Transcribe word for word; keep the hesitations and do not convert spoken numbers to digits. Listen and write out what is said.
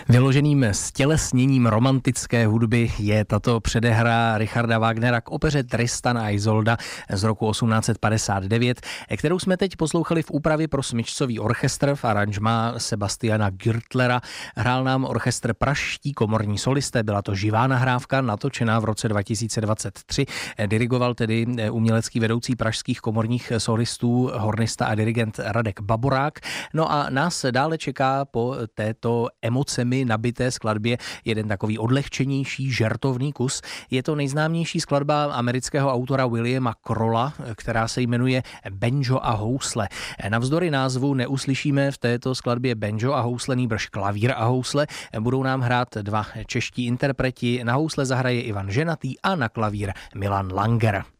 Vyloženým stělesněním romantické hudby je tato předehra Richarda Wagnera k opeře Tristan a Isolda z roku osmnáct set padesát devět, kterou jsme teď poslouchali v úpravě pro smyčcový orchestr v aranžmá Sebastiana Gürtlera. Hrál nám orchestr Pražští komorní solisté, byla to živá nahrávka, natočená v roce dva tisíce dvacet tři. Dirigoval tedy umělecký vedoucí pražských komorních solistů, hornista a dirigent Radek Baborák. No a nás dále čeká po této emocemi nabité skladbě jeden takový odlehčenější, žertovný kus. Je to nejznámější skladba amerického autora Williama Krolla, která se jmenuje Banjo a housle. Navzdory názvu neuslyšíme v této skladbě banjo a housle, nýbrž klavír a housle. Budou nám hrát dva čeští interpreti. Na housle zahraje Ivan Ženatý a na klavír Milan Langer.